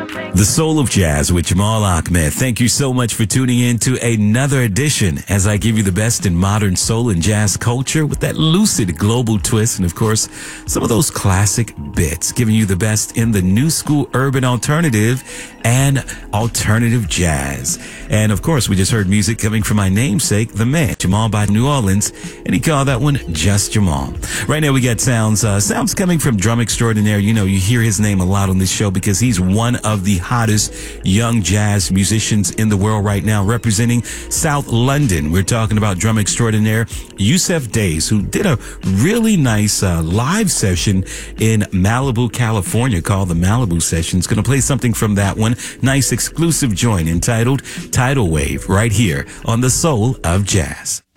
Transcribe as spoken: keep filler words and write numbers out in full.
The Soul of Jazz with Jamal Ahmed. Thank you so much for tuning in to another edition as I give you the best in modern soul and jazz culture with that lucid global twist and, of course, some of those classic bits, giving you the best in the new school urban alternative and alternative jazz. And, of course, we just heard music coming from my namesake, the man, Jamal by New Orleans, and he called that one Just Jamal. Right now we got sounds, uh, sounds coming from Drum Extraordinaire. You know, you hear his name a lot on this show because he's one of the hottest young jazz musicians in the world right now, representing South London. We're talking about Drum Extraordinaire Yusef Days, who did a really nice uh, live session in Malibu, California, called the Malibu Sessions. Going to play something from that one. Nice exclusive joint entitled Tidal Wave right here on The Soul of Jazz.